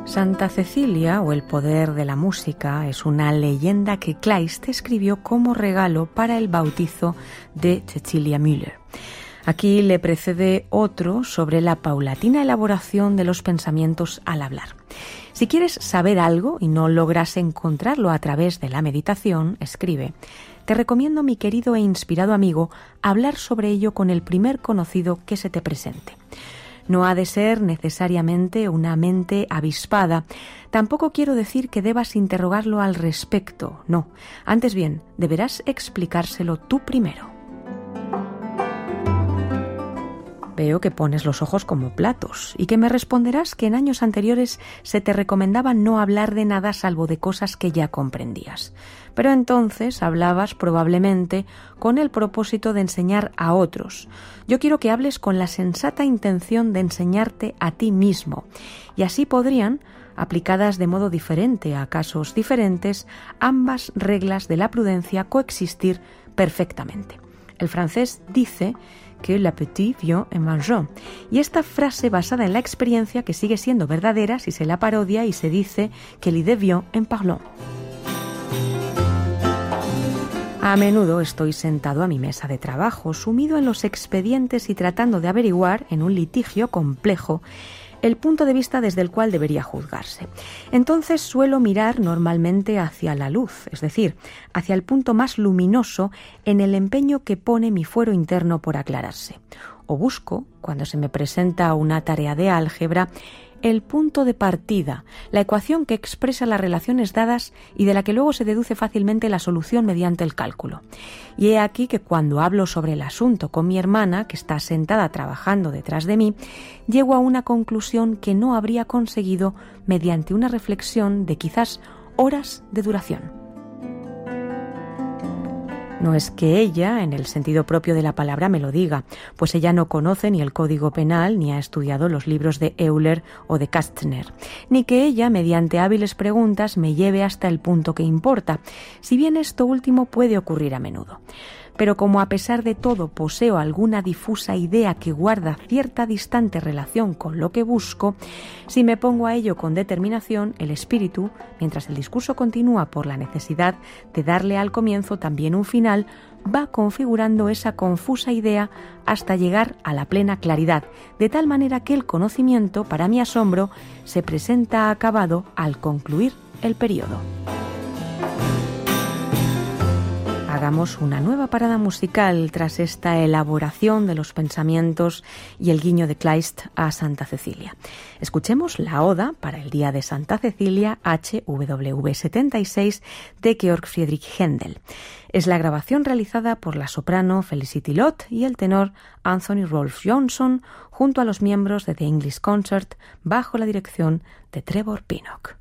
Santa Cecilia, o el poder de la música, es una leyenda que Kleist escribió como regalo para el bautizo de Cecilia Müller. Aquí le precede otro sobre la paulatina elaboración de los pensamientos al hablar. Si quieres saber algo y no logras encontrarlo a través de la meditación, escribe: te recomiendo, mi querido e inspirado amigo, hablar sobre ello con el primer conocido que se te presente. No ha de ser necesariamente una mente avispada. Tampoco quiero decir que debas interrogarlo al respecto, no. Antes bien, deberás explicárselo tú primero. Veo que pones los ojos como platos y que me responderás que en años anteriores se te recomendaba no hablar de nada salvo de cosas que ya comprendías. Pero entonces hablabas probablemente con el propósito de enseñar a otros. Yo quiero que hables con la sensata intención de enseñarte a ti mismo, y así podrían, aplicadas de modo diferente a casos diferentes, ambas reglas de la prudencia coexistir perfectamente. El francés dice que l'appétit vient en mangeant, y esta frase basada en la experiencia, que sigue siendo verdadera si se la parodia y se dice que l'idée vient en parlant. A menudo estoy sentado a mi mesa de trabajo, sumido en los expedientes y tratando de averiguar, en un litigio complejo, el punto de vista desde el cual debería juzgarse. Entonces suelo mirar normalmente hacia la luz, es decir, hacia el punto más luminoso en el empeño que pone mi fuero interno por aclararse. O busco, cuando se me presenta una tarea de álgebra, el punto de partida, la ecuación que expresa las relaciones dadas y de la que luego se deduce fácilmente la solución mediante el cálculo. Y he aquí que cuando hablo sobre el asunto con mi hermana, que está sentada trabajando detrás de mí, llego a una conclusión que no habría conseguido mediante una reflexión de quizás horas de duración. No es que ella, en el sentido propio de la palabra, me lo diga, pues ella no conoce ni el Código Penal ni ha estudiado los libros de Euler o de Kastner, ni que ella, mediante hábiles preguntas, me lleve hasta el punto que importa, si bien esto último puede ocurrir a menudo. Pero como a pesar de todo poseo alguna difusa idea que guarda cierta distante relación con lo que busco, si me pongo a ello con determinación, el espíritu, mientras el discurso continúa por la necesidad de darle al comienzo también un final, va configurando esa confusa idea hasta llegar a la plena claridad, de tal manera que el conocimiento, para mi asombro, se presenta acabado al concluir el período. Hagamos una nueva parada musical tras esta elaboración de los pensamientos y el guiño de Kleist a Santa Cecilia. Escuchemos la Oda para el Día de Santa Cecilia HWV 76 de Georg Friedrich Händel. Es la grabación realizada por la soprano Felicity Lott y el tenor Anthony Rolfe Johnson junto a los miembros de The English Concert bajo la dirección de Trevor Pinnock.